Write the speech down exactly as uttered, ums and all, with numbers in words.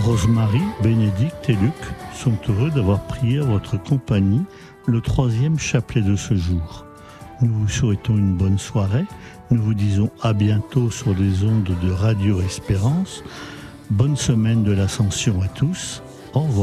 Rosemary, Bénédicte et Luc sont heureux d'avoir prié à votre compagnie le troisième chapelet de ce jour. Nous vous souhaitons une bonne soirée. Nous vous disons à bientôt sur les ondes de Radio Espérance. Bonne semaine de l'Ascension à tous. Au revoir.